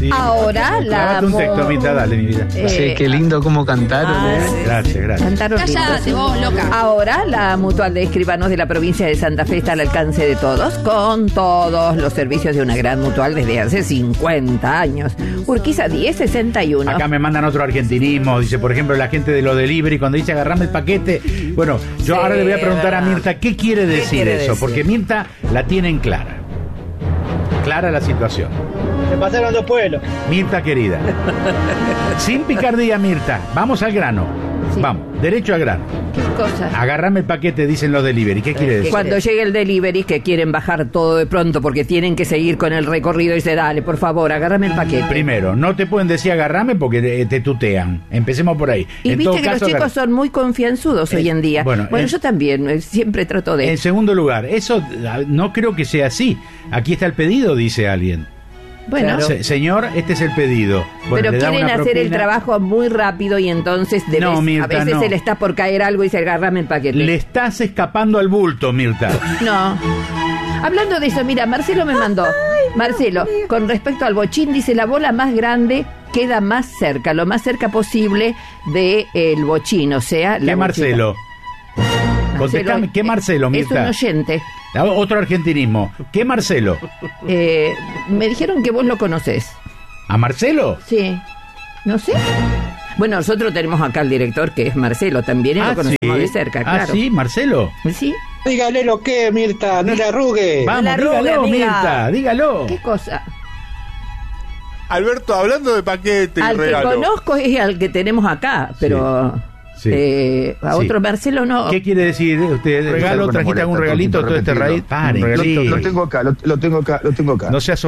Sí. Ahora la... un texto, Mirta, dale, mi vida. Sí, qué lindo cómo cantaron. Gracias. Cantaron Cállate lindo. vos, loca. Ahora la Mutual de Escribanos de la provincia de Santa Fe está al alcance de todos, con todos los servicios de una gran mutual desde hace 50 años. Urquiza 1061. Acá me mandan otro argentinismo. Dice, por ejemplo, la gente de lo delivery, cuando dice agarrame el paquete. Bueno, yo Sí, ahora le voy a preguntar a Mirta qué quiere decir quiere eso, decir? porque Mirta la tiene en clara. Clara la situación. Se pasaron 2 pueblos. Mirta querida. Sin picardía, Mirta. Vamos al grano. Sí. Vamos, derecho al grano. ¿Qué cosa? Agarrame el paquete, dicen los delivery. ¿Qué quiere decir? Cuando llegue el delivery, que quieren bajar todo de pronto porque tienen que seguir con el recorrido, y dice, dale, por favor, agárrame el paquete. Primero, no te pueden decir agarrame porque te tutean. Empecemos por ahí. Y En viste todo que caso, los chicos son muy confianzudos hoy en día. bueno, Yo también siempre trato de... En segundo lugar, eso no creo que sea así. Aquí está el pedido, dice alguien. Bueno, Señor, este es el pedido. Bueno, pero le da quieren una hacer el propina. trabajo muy rápido y entonces No, Mirta, a veces no. se le está por caer algo y se agarrame el paquete. Le estás escapando al bulto, Mirta. No. Hablando de eso, mira, Marcelo me mandó. Marcelo, con respecto al bochín, dice, la bola más grande queda más cerca, lo más cerca posible del bochín, o sea... ¿Qué la Marcelo? bochita. Contestame, ¿qué Marcelo, Es Mirta? un oyente. Otro argentinismo. ¿Qué Marcelo? Me dijeron que vos lo conocés. ¿A Marcelo? Sí. No sé. Bueno, nosotros tenemos acá al director, que es Marcelo, también, y lo conocemos de cerca, claro. Sí, Marcelo. Sí. Dígale lo que, Mirta, no le arrugue. Vamos, la arrugue, dígalo, amiga. Mirta, dígalo. ¿Qué cosa? Alberto, hablando de paquete y Al que regalo. conozco es al que tenemos acá, pero Sí. a Sí. otro Marcelo no. ¿Qué quiere decir usted? ¿Regalo? ¿Trajiste algún regalito? Todo este raíz. Pare, sí. Lo tengo acá, lo tengo acá. No seas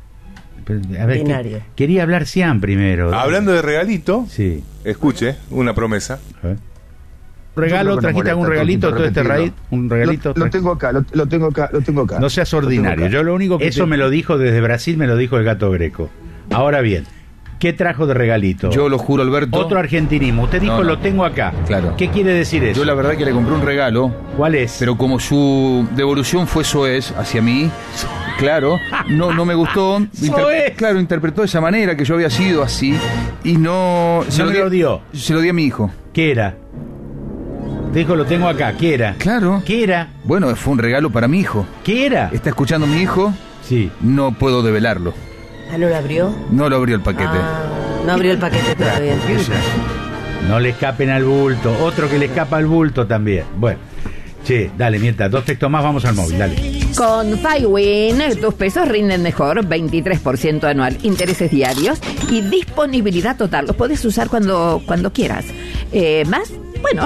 a ver, Ordinario. quería hablar Cian primero. Hablando de regalito, Sí. escuche, una promesa. A ver. ¿Regalo? ¿Trajiste algún regalito? Todo este raíz. ¿Un regalito? Lo tengo acá, lo tengo acá. No seas ordinario. Yo lo único que eso me lo dijo desde Brasil, me lo dijo el Gato Greco. Ahora bien, ¿qué trajo de regalito? Yo lo juro, Alberto. Otro argentinismo. Usted dijo No, no. lo tengo acá. Claro. ¿Qué quiere decir eso? Yo la verdad que le compré un regalo, ¿Cuál es? pero como su devolución fue soez hacia mí, claro, no me gustó. Soez. Claro, interpretó de esa manera que yo había sido así y no... No me lo dio. Se lo di a mi hijo. ¿Qué era? Dijo lo tengo acá. ¿Qué era? Claro. ¿Qué era? Bueno, fue un regalo para mi hijo. ¿Qué era? ¿Está escuchando mi hijo? Sí. No puedo develarlo. ¿Ah, no lo abrió? No lo abrió el paquete. No abrió el paquete todavía. No le escapen al bulto. Otro que le escapa al bulto también. Bueno. Che, dale, Mirta, 2 textos más, vamos al móvil, dale. Con Fywin, tus pesos rinden mejor, 23% anual, intereses diarios y disponibilidad total. Los podés usar cuando quieras. Más, bueno,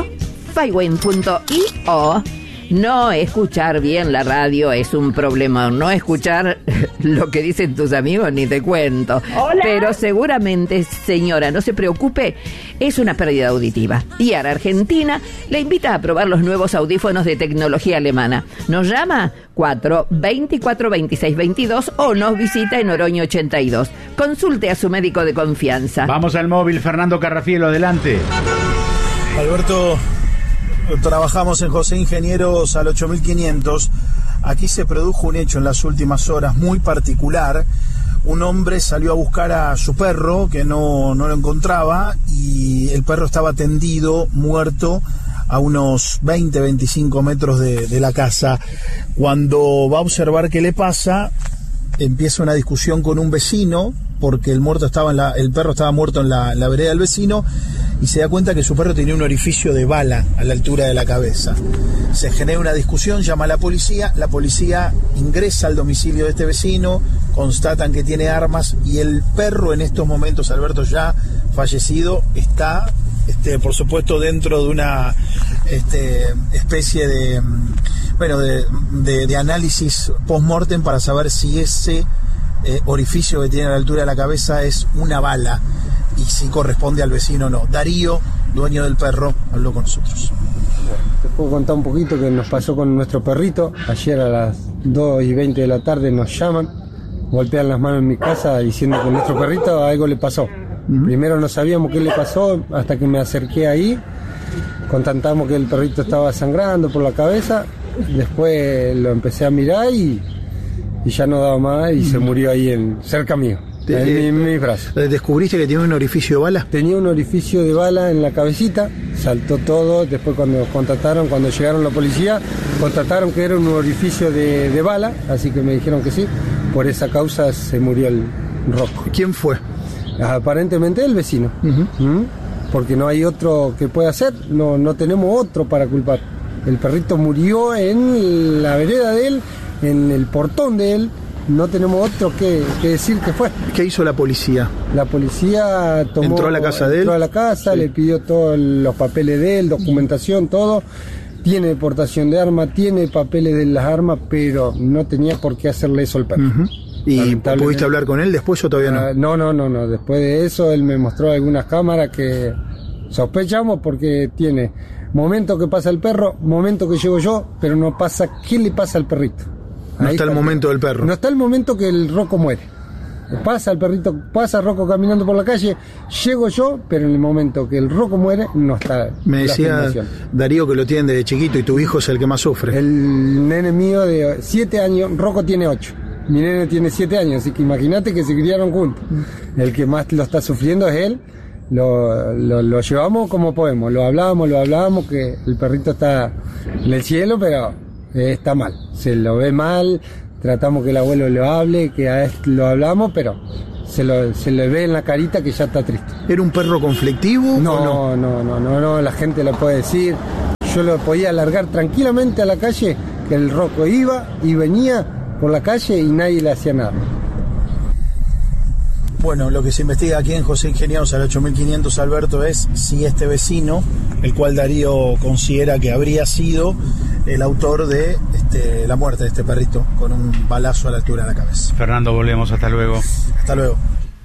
Fywin.io. No escuchar bien la radio es un problema. No escuchar lo que dicen tus amigos, ni te cuento. Hola. Pero seguramente, señora, no se preocupe, es una pérdida auditiva. Y ahora Argentina le invita a probar los nuevos audífonos de tecnología alemana. Nos llama 424-2622 o nos visita en Oroño 82. Consulte a su médico de confianza. Vamos al móvil, Fernando Carrafielo, adelante. Alberto, trabajamos en José Ingenieros al 8500. Aquí se produjo un hecho en las últimas horas muy particular. Un hombre salió a buscar a su perro que no lo encontraba y el perro estaba tendido, muerto, a unos 20-25 metros de la casa. Cuando va a observar qué le pasa, empieza una discusión con un vecino porque el perro estaba muerto en la vereda del vecino y se da cuenta que su perro tenía un orificio de bala a la altura de la cabeza. Se genera una discusión, llama a la policía ingresa al domicilio de este vecino, constatan que tiene armas y el perro en estos momentos, Alberto, ya fallecido, está por supuesto dentro de una especie de análisis post-mortem para saber si ese orificio que tiene a la altura de la cabeza es una bala y si corresponde al vecino o no. Darío, dueño del perro, habló con nosotros. Te puedo contar un poquito que nos pasó con nuestro perrito. Ayer a las 2:20 de la tarde nos llaman, golpean las manos en mi casa diciendo que a nuestro perrito algo le pasó. Primero no sabíamos qué le pasó hasta que me acerqué ahí, constatamos que el perrito estaba sangrando por la cabeza, después lo empecé a mirar y ya no daba más y se murió ahí cerca mío. En mis brazos. ¿Descubriste que tenía un orificio de bala? Tenía un orificio de bala en la cabecita, saltó todo. Después cuando llegaron la policía, constataron que era un orificio de bala, así que me dijeron que sí. Por esa causa se murió el Rocco. ¿Quién fue? Aparentemente el vecino. Porque no hay otro que pueda hacer, no tenemos otro para culpar. El perrito murió en la vereda de él, en el portón de él. No tenemos otro que decir que fue. ¿Qué hizo la policía? La policía entró a la casa de él. Entró a la casa, sí. Le pidió todos los papeles de él, documentación, todo. Tiene deportación de armas, tiene papeles de las armas, pero no tenía por qué hacerle eso al perro. ¿Y pudiste hablar con él después o todavía no? No. Después de eso, él me mostró algunas cámaras que sospechamos porque tiene momento que pasa el perro, momento que llego yo, pero no pasa qué le pasa al perrito. No está el momento del perro. No está el momento que el Rocco muere. Pasa el perrito, pasa Rocco caminando por la calle, llego yo, pero en el momento que el Rocco muere, no está. Me decía Darío que lo tienen desde chiquito y tu hijo es el que más sufre. El nene mío de 7 años, Rocco tiene 8. Mi nene tiene 7 años, así que imagínate que se criaron juntos. El que más lo está sufriendo es él. Lo llevamos como podemos, lo hablábamos, que el perrito está en el cielo, pero está mal, se lo ve mal, tratamos que el abuelo lo hable, que a él lo hablamos, pero se le ve en la carita que ya está triste. ¿Era un perro conflictivo? No, la gente lo puede decir. Yo lo podía largar tranquilamente a la calle, que el Rocco iba y venía por la calle y nadie le hacía nada. Bueno, lo que se investiga aquí en José Ingenieros al 8500, Alberto, es si este vecino, el cual Darío considera que habría sido el autor de la muerte de este perrito con un balazo a la altura de la cabeza. Fernando, volvemos, hasta luego. Hasta luego.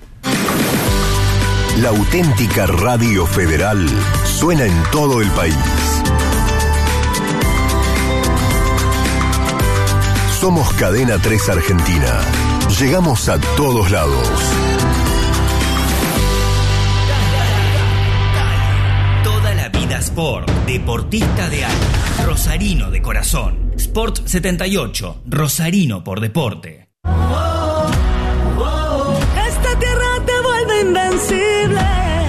La auténtica Radio Federal suena en todo el país. Somos Cadena 3 Argentina. Llegamos a todos lados. Toda la vida Sport, deportista de alma, rosarino de corazón. Sport 78, rosarino por deporte. Esta tierra te vuelve invencible.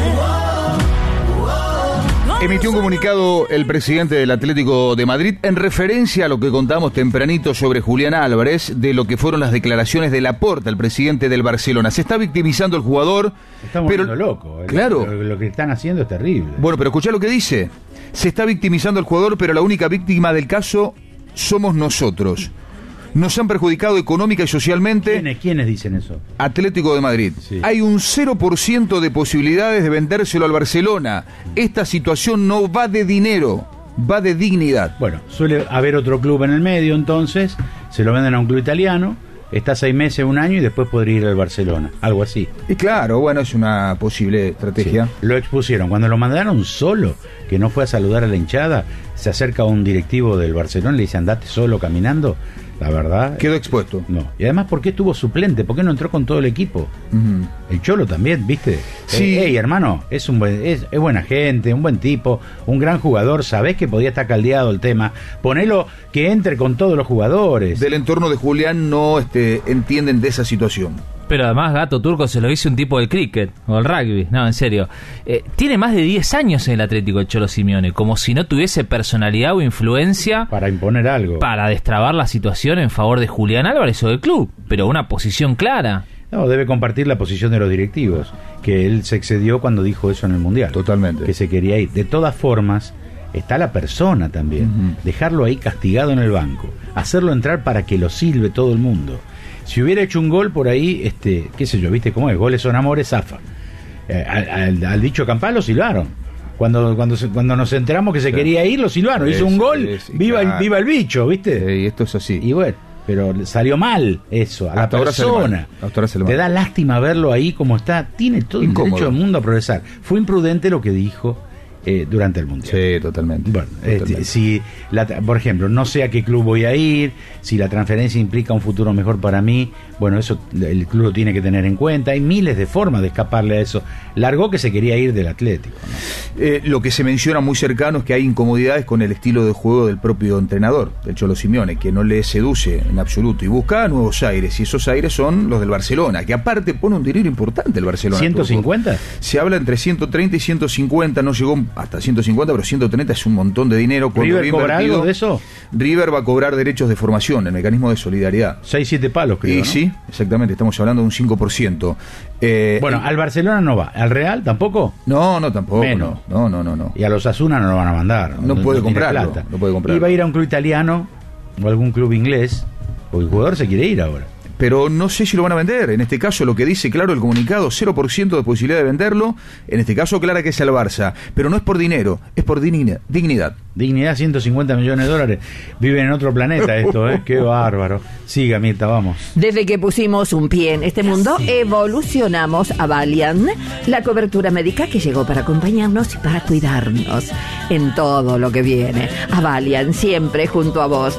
Emitió un comunicado el presidente del Atlético de Madrid en referencia a lo que contamos tempranito sobre Julián Álvarez, de lo que fueron las declaraciones de Laporta, el presidente del Barcelona. Se está victimizando el jugador. Estamos volviendo locos. Claro. Lo que están haciendo es terrible. Bueno, pero escuchá lo que dice. Se está victimizando el jugador, pero la única víctima del caso somos nosotros. Nos han perjudicado económica y socialmente. ¿Quiénes dicen eso? Atlético de Madrid. Sí. Hay un 0% de posibilidades de vendérselo al Barcelona. Esta situación no va de dinero, va de dignidad. Bueno, suele haber otro club en el medio, entonces se lo venden a un club italiano, está 6 meses, 1 año y después podría ir al Barcelona, algo así. Y claro, bueno, es una posible estrategia. Sí, lo expusieron. Cuando lo mandaron solo, que no fue a saludar a la hinchada, se acerca un directivo del Barcelona y le dice: andate solo caminando. La verdad... Quedó expuesto. No. Y además, ¿por qué estuvo suplente? ¿Por qué no entró con todo el equipo? El Cholo también, ¿viste? Sí. Hermano, es buena gente, un buen tipo, un gran jugador. Sabés que podía estar caldeado el tema. Ponelo que entre con todos los jugadores. Del entorno de Julián no entienden de esa situación. Pero además, Gato Turco se lo dice un tipo del cricket o el rugby. No, en serio. Tiene más de 10 años en el Atlético el Cholo Simeone, como si no tuviese personalidad o influencia para imponer algo, para destrabar la situación en favor de Julián Álvarez o del club, pero una posición clara. No, debe compartir la posición de los directivos, que él se excedió cuando dijo eso en el Mundial. Totalmente. Que se quería ir. De todas formas, está la persona también. Dejarlo ahí castigado en el banco, hacerlo entrar para que lo silbe todo el mundo. Si hubiera hecho un gol por ahí, qué sé yo, ¿viste cómo es? Goles son amores, zafa. Al dicho Campal lo silbaron. Cuando nos enteramos que se quería ir, lo silbaron. Hizo un gol, viva el bicho, ¿viste? Y esto es así. Y bueno, pero salió mal eso, a la persona. Te da lástima verlo ahí como está. Tiene todo el derecho del mundo a progresar. Fue imprudente lo que dijo durante el Mundial. Sí, totalmente. Bueno, totalmente. por ejemplo, no sé a qué club voy a ir, si la transferencia implica un futuro mejor para mí, bueno, eso el club lo tiene que tener en cuenta. Hay miles de formas de escaparle a eso. Largó que se quería ir del Atlético, ¿no? Lo que se menciona muy cercano es que hay incomodidades con el estilo de juego del propio entrenador, del Cholo Simeone, que no le seduce en absoluto y busca nuevos aires, y esos aires son los del Barcelona, que aparte pone un dinero importante el Barcelona. ¿150? Se habla entre 130 y 150, no llegó hasta 150, pero 130 es un montón de dinero. ¿River cobra algo de eso? River va a cobrar derechos de formación, el mecanismo de solidaridad. 6-7 palos, creo, ¿no? Sí, exactamente, estamos hablando de un 5%. Bueno, al Barcelona no va, ¿al Real tampoco? No, tampoco. Menos. No. Y a los Asuna no lo van a mandar. No puede comprarlo. Y va a ir a un club italiano o algún club inglés, porque el jugador se quiere ir ahora. Pero no sé si lo van a vender. En este caso, lo que dice claro el comunicado, 0% de posibilidad de venderlo. En este caso, aclara que es al Barça. Pero no es por dinero, es por dignidad. Dignidad, 150 millones de dólares. Viven en otro planeta esto, ¿eh? Qué bárbaro. Siga, Mirta, vamos. Desde que pusimos un pie en este mundo, evolucionamos a Valiant, la cobertura médica que llegó para acompañarnos y para cuidarnos en todo lo que viene. A Valiant, siempre junto a vos.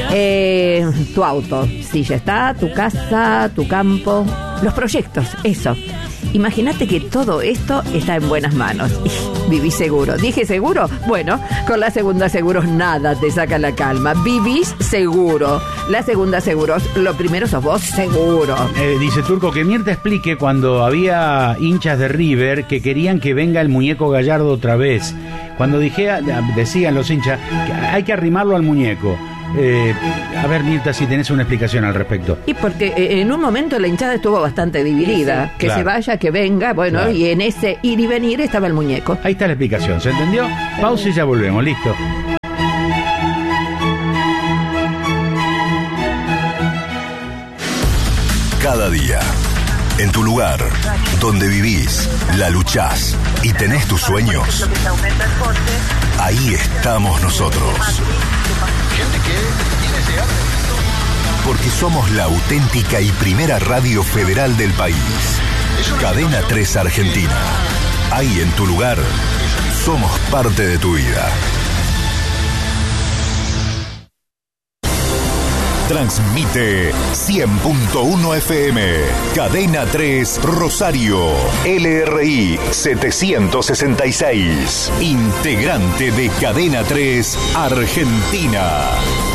Tu auto, si ya está, tu casa, tu campo, los proyectos, eso. Imagínate que todo esto está en buenas manos. Vivís seguro. ¿Dije seguro? Bueno, con la Segunda Seguros nada te saca la calma. Vivís seguro. La Segunda Seguros, lo primero sos vos seguro. Dice Turco que Mirta explique cuando había hinchas de River que querían que venga el muñeco Gallardo otra vez. Cuando decían los hinchas que hay que arrimarlo al muñeco. A ver, Mirta, si tenés una explicación al respecto. Y porque en un momento la hinchada estuvo bastante dividida. Que claro. Se vaya, que venga, bueno, claro. Y en ese ir y venir estaba el muñeco. Ahí está la explicación, ¿se entendió? Pausa y ya volvemos, listo. Cada día, en tu lugar, donde vivís, la luchás y tenés tus sueños, ahí estamos nosotros. Porque somos la auténtica y primera radio federal del país. Cadena 3 Argentina. Ahí en tu lugar, somos parte de tu vida. Transmite 100.1 FM. Cadena 3 Rosario. LRI 766. Integrante de Cadena 3 Argentina.